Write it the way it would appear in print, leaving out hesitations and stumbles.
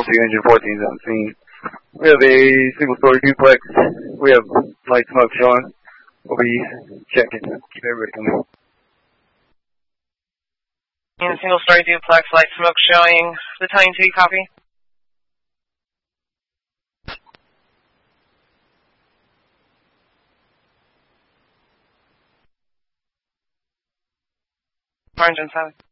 engine 1417. We have a single-story duplex. We have light smoke showing. We'll be checking. Keep everybody coming. In single-story duplex, light smoke showing. Battalion 2, copy. Orange and 7.